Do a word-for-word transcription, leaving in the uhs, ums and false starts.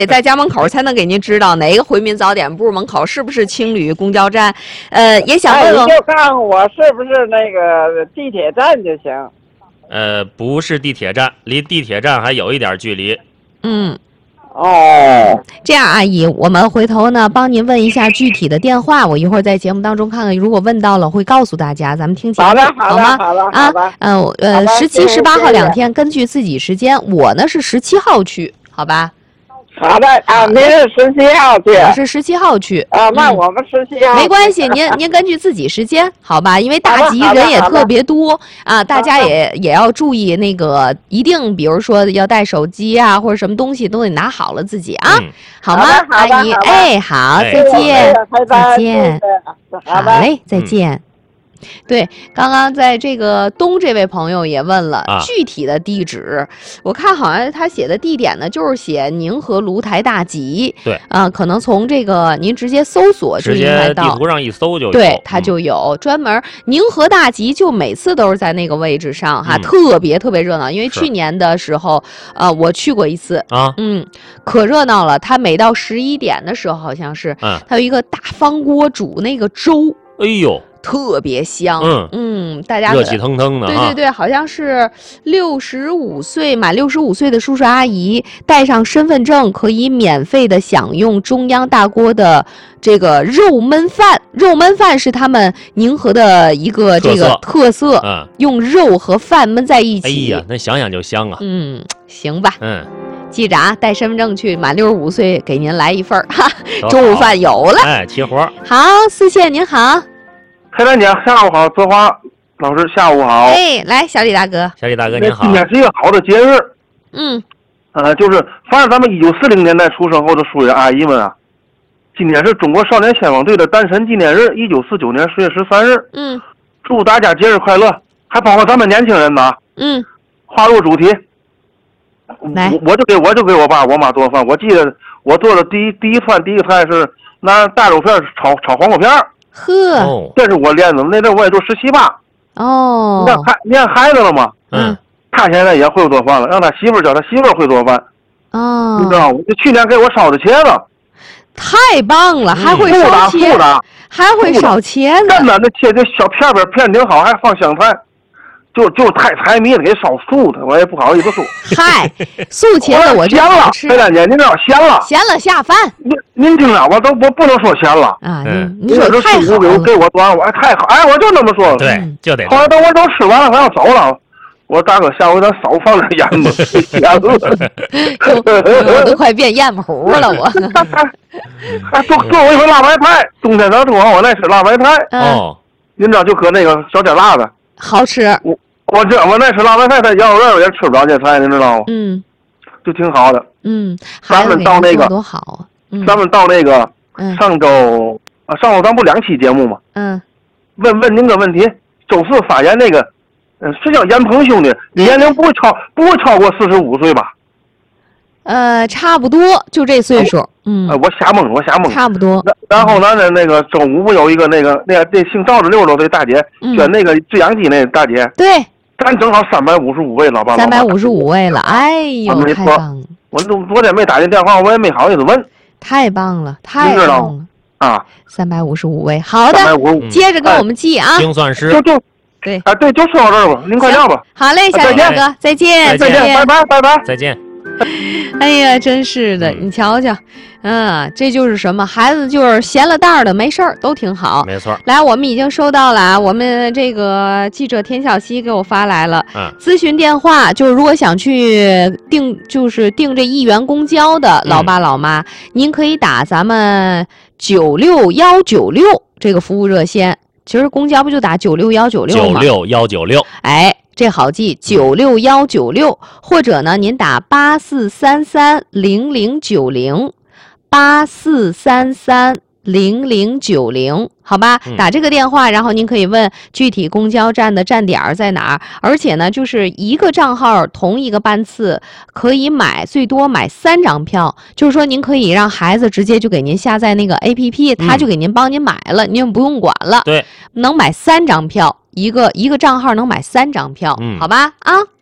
得在家门口才能给您知道哪个回民早点部门口是不是青旅公交站。呃，也想问问， 哎、你就告诉我是不是那个地铁站就行。 呃，不是地铁站，离地铁站还有一点距离。 嗯。 哦， 这样，阿姨，我们回头呢帮您问一下具体的电话，我一会儿在节目当中看看，如果问到了会告诉大家，咱们听节目好的， 好吗？ 好的， 啊，嗯，呃，十七、十八号两天，根据自己时间，我呢是十七号去，好吧？ 好的啊，您是十七号去， 我是十七号去啊，那我们十七号、 嗯、没关系，您您根据自己时间，好吧？因为大集人也特别多啊，大家也也要注意那个，一定比如说要带手机啊或者什么东西都得拿好了自己啊， 嗯、 好吗？阿姨，哎，好，再见，再见，好嘞，再见。嗯对，刚刚在这个东这位朋友也问了、啊、具体的地址，我看好像他写的地点呢，就是写宁河芦台大集。 对， 啊、呃，可能从这个您直接搜索就应该到， 地图上一搜就有， 对，它就有、嗯、专门宁河大集，就每次都是在那个位置上哈， 嗯、 特别特别热闹。因为去年的时候，呃，我去过一次啊， 嗯，可热闹了。它每到十一点的时候，好像是， 嗯， 它有一个大方锅煮那个粥， 哎呦。 特别香， 嗯嗯，大家热气腾腾的， 对对对，好像是六十五岁满六十五岁的叔叔阿姨带上身份证，可以免费的享用中央大锅的这个肉焖饭。肉焖饭是他们宁河的一个这个特色， 嗯， 用肉和饭焖在一起。 哎呀，那想想就香啊。 嗯，行吧， 嗯。 记着啊，带身份证去，满六十五岁给您来一份儿哈，中午饭有了。 哎，齐活。 好，四线您好。 黑兰姐，下午好，泽华老师，下午好。 哎，来，小李大哥， 小李大哥您好。 今天是一个好的节日， 嗯， 呃，就是凡是咱们一九四零年代出生后的叔爷阿姨们啊，今天是中国少年先锋队的诞辰纪念日，一九四九年十月十三日。 嗯， 祝大家节日快乐，还包括咱们年轻人呢。 嗯， 划入主题， 来， 我就给我就给我爸我妈做饭，我记得我做的第一第一饭第一个菜是拿大肉片炒炒黄瓜片。 呵， 这是我练的，那阵我也就十七八。 哦， 你看孩你看孩子了吗？ 嗯， 他现在也会做饭了，让他媳妇教他媳妇会做饭。 哦， 你知道吗？就去年给我烧的茄子， 太棒了，还会烧茄子，还会烧茄子， 真的，那切的小片片片挺好，还放香菜。就就太财迷了，给烧素的，我也不好意思说。 嗨，素茄子我就好吃。黑丹姐，您知道咸了， 咸了下饭。 您您听着，我都我不能说咸了啊。 嗯， 你说太好了， 给我端，我太好，哎，我就那么说。 对，就得。 后来等我都吃完了，我要走了。我说大哥，下回咱少放点盐吧，咸了。 我都快变燕子糊了，我。 还做做我一回辣白菜，冬天咱做完我爱吃辣白菜。 哦， 您知道就搁那个小点辣子。 好吃， 我我这我那吃辣白菜，他羊肉串也吃不着这菜，你知道吗？ 嗯， 就挺好的。 嗯， 咱们到那个多好啊！嗯、 咱们到那个、 嗯、 上周啊，上周咱不两期节目吗？ 嗯， 问问您个问题，周四发言那个，嗯，实际上严鹏兄弟年龄不会超不会超过四十五岁吧？ 呃，差不多就这岁数。嗯， 呃，我瞎蒙，我瞎蒙。 差不多。 然后呢，那那个周五不有一个那个那个那姓赵的六十多岁大姐选那个制氧机那大姐。 对。 咱正好三百五十五位老爸。 三百五十五位了，哎呦，太棒了！ 我昨昨天没打进电话，我也没好意思问。 太棒了，太棒了啊！ 三百五十五位，好的，接着跟我们记啊。 精算师。 就就对啊，对，就说到这儿吧，您快聊吧。 好嘞，小李大哥，再见， 再见，拜拜，拜拜， 再见。 哎呀，真是的，你瞧瞧，嗯，这就是什么孩子，就是闲了蛋儿的，没事儿都挺好。 没错。 来，我们已经收到了啊，我们这个记者田小希给我发来了， 嗯， 咨询电话，就是如果想去订，就是订这一元公交的老爸老妈，嗯、您可以打咱们九六幺九六这个服务热线。其实公交不就打九六幺九六吗？ 九六幺九六， 哎。这好记，九六幺九六，或者呢，您打八四三三零零九零，八四三三零零九零，好吧？打这个电话，然后您可以问具体公交站的站点在哪儿，而且呢，就是一个账号同一个班次可以买最多买三张票，就是说您可以让孩子直接就给您下载那个 A P P， 他就给您帮您买了，嗯、您不用管了。 对， 能买三张票。一个一个账号能买三张票， 嗯、 好吧啊。